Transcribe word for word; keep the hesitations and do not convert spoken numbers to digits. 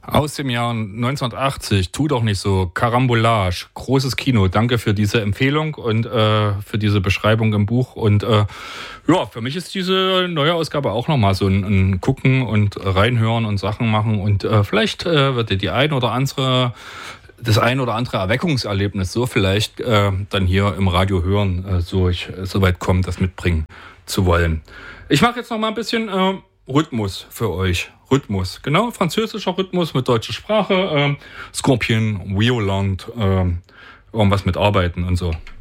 Aus dem Jahr neunzehnhundertachtzig, tu doch nicht so, Carambolage, großes Kino. Danke für diese Empfehlung und äh, für diese Beschreibung im Buch. Und äh, ja, für mich ist diese neue Ausgabe auch nochmal so ein, ein Gucken und Reinhören und Sachen machen. Und äh, vielleicht äh, wird dir die ein oder andere, das ein oder andere Erweckungserlebnis so vielleicht äh, dann hier im Radio hören, äh, so ich äh, so weit kommen, das mitbringen zu wollen. Ich mache jetzt noch mal ein bisschen äh, Rhythmus für euch. Rhythmus, genau, französischer Rhythmus mit deutscher Sprache, äh, Scorpion, Violant, äh, irgendwas mit Arbeiten und so.